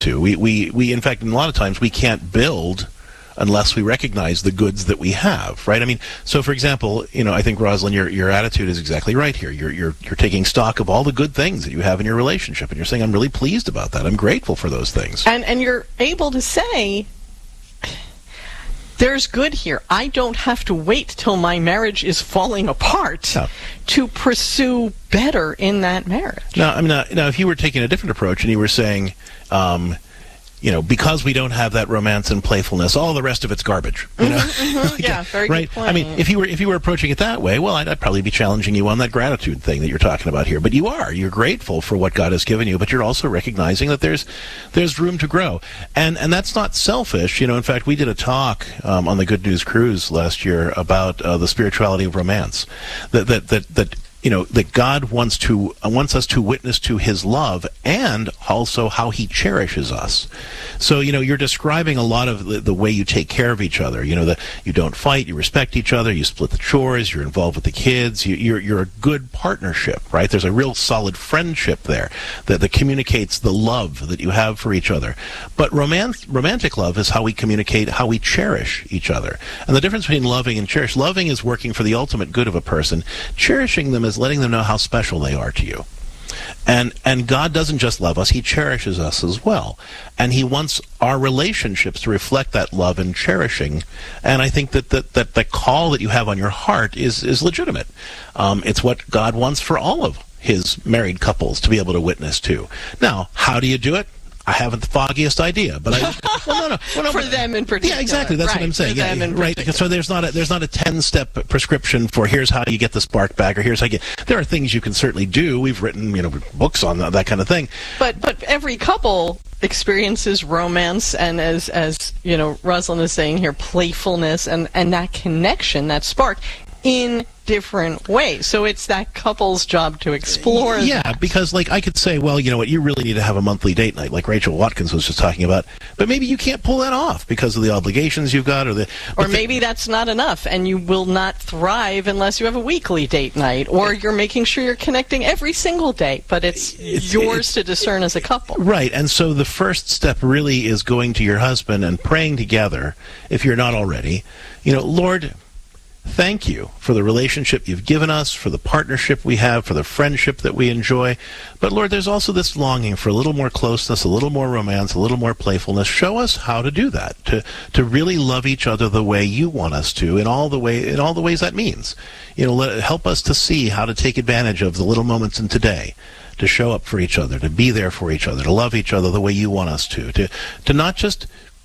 to. We in fact, in a lot of times, we can't build unless we recognize the goods that we have, right? I mean, so for example, I think, Rosalind, your attitude is exactly right here. You're taking stock of all the good things that you have in your relationship, and you're saying, I'm really pleased about that. I'm grateful for those things. And you're able to say, there's good here. I don't have to wait till my marriage is falling apart to pursue better in that marriage. Now, I mean, now, if you were taking a different approach and you were saying, because we don't have that romance and playfulness, all the rest of it's garbage. Yeah, very right? good point. I mean, if you were approaching it that way, well, I'd probably be challenging you on that gratitude thing that you're talking about here. But you're grateful for what God has given you, but you're also recognizing that there's room to grow, and that's not selfish. In fact, we did a talk on the Good News Cruise last year about the spirituality of romance. That God wants us to witness to His love and also how He cherishes us. So, you're describing a lot of the way you take care of each other. That you don't fight, you respect each other, you split the chores, you're involved with the kids, you're a good partnership, right? There's a real solid friendship there that communicates the love that you have for each other. But romantic love is how we communicate, how we cherish each other. And the difference between loving and cherish, loving is working for the ultimate good of a person. Cherishing them is letting them know how special they are to you. And God doesn't just love us, He cherishes us as well. And He wants our relationships to reflect that love and cherishing. And I think that the call that you have on your heart is legitimate. It's what God wants for all of His married couples to be able to witness to. Now, how do you do it? I haven't the foggiest idea, but for them in particular. Yeah, exactly. That's what I'm saying. For them in right. So there's not a 10-step prescription for here's how you get the spark back, or here's how you get. There are things you can certainly do. We've written books on that kind of thing. But every couple experiences romance, and as Rosalind is saying here, playfulness and that connection, that spark, in different ways. So it's that couple's job to explore that. Because I could say, well, you know what, you really need to have a monthly date night, like Rachel Watkins was just talking about, but maybe you can't pull that off because of the obligations you've got, or maybe that's not enough, and you will not thrive unless you have a weekly date night, or you're making sure you're connecting every single day, but it's yours to discern as a couple. Right, and so the first step really is going to your husband and praying together, if you're not already, Lord, thank you for the relationship you've given us, for the partnership we have, for the friendship that we enjoy. But Lord, there's also this longing for a little more closeness, a little more romance, a little more playfulness. Show us how to do that, to really love each other the way you want us to, in all the ways that means. Help us to see how to take advantage of the little moments in today, to show up for each other, to be there for each other, to love each other the way you want us to not just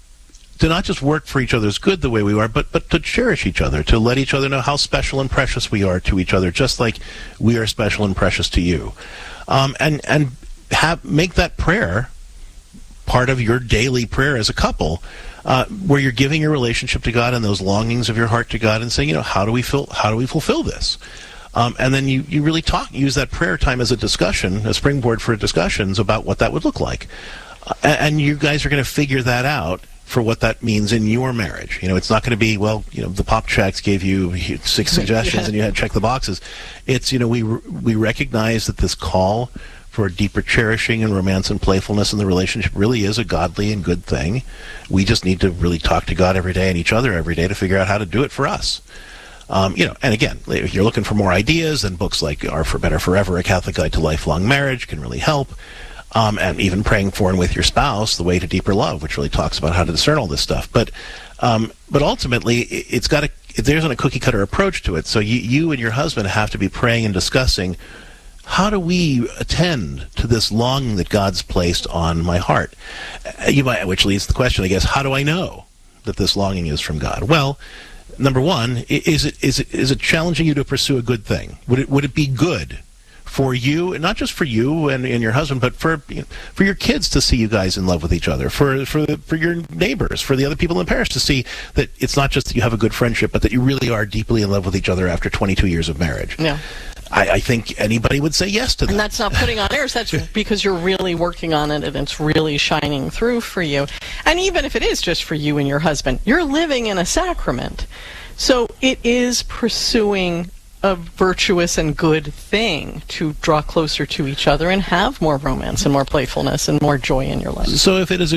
work for each other's good the way we are, but to cherish each other, to let each other know how special and precious we are to each other, just like we are special and precious to you. And make that prayer part of your daily prayer as a couple, where you're giving your relationship to God and those longings of your heart to God and saying, how do we fulfill this? And then you really use that prayer time as a springboard for discussions about what that would look like. And you guys are going to figure that out for what that means in your marriage. It's not going to be, the pop checks gave you 6 suggestions and you had to check the boxes. It's, we recognize that this call for deeper cherishing and romance and playfulness in the relationship really is a godly and good thing. We just need to really talk to God every day and each other every day to figure out how to do it for us. And again, if you're looking for more ideas, then books like Are For Better Forever, A Catholic Guide to Lifelong Marriage can really help. And even praying for and with your spouse, The Way to Deeper Love, which really talks about how to discern all this stuff. But ultimately, there isn't a cookie-cutter approach to it. So you and your husband have to be praying and discussing, how do we attend to this longing that God's placed on my heart? Which leads to the question, I guess, how do I know that this longing is from God? Well, number one, is it challenging you to pursue a good thing? Would it be good for you, and not just for you and your husband, but for your kids to see you guys in love with each other, for your neighbors, for the other people in the parish to see that it's not just that you have a good friendship, but that you really are deeply in love with each other after 22 years of marriage. Yeah. I think anybody would say yes to that. And that's not putting on airs. That's because you're really working on it and it's really shining through for you. And even if it is just for you and your husband, you're living in a sacrament. So it is pursuing a virtuous and good thing to draw closer to each other and have more romance and more playfulness and more joy in your life. So if it is a